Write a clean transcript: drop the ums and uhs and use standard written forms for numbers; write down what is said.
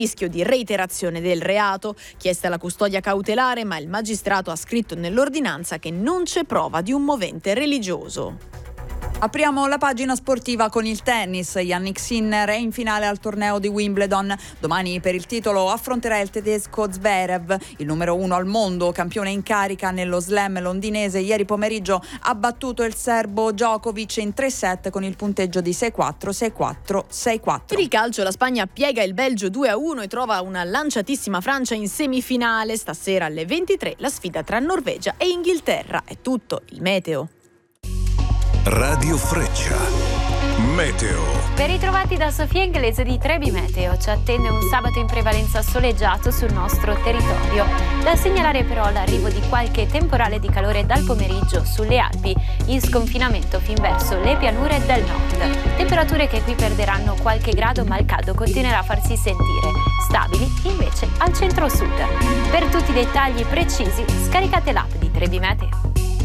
rischio di reiterazione del reato. Chiesta la custodia cautelare, ma il magistrato ha scritto nell'ordinanza che non c'è prova di un movente religioso. Apriamo la pagina sportiva con il tennis. Jannik Sinner è in finale al torneo di Wimbledon. Domani per il titolo affronterà il tedesco Zverev, il numero 1 al mondo, campione in carica nello slam londinese. Ieri pomeriggio ha battuto il serbo Djokovic in 3 set con il punteggio di 6-4, 6-4, 6-4. Per il calcio la Spagna piega il Belgio 2-1 e trova una lanciatissima Francia in semifinale. Stasera alle 23 la sfida tra Norvegia e Inghilterra. È tutto. Il meteo. Radio Freccia. Meteo. Ben ritrovati da Sofia Inglese di Trebi Meteo. Ci attende un sabato in prevalenza soleggiato sul nostro territorio. Da segnalare però l'arrivo di qualche temporale di calore dal pomeriggio sulle Alpi, in sconfinamento fin verso le pianure del nord. Temperature che qui perderanno qualche grado, ma il caldo continuerà a farsi sentire. Stabili invece al centro-sud. Per tutti i dettagli precisi scaricate l'app di Trebi Meteo.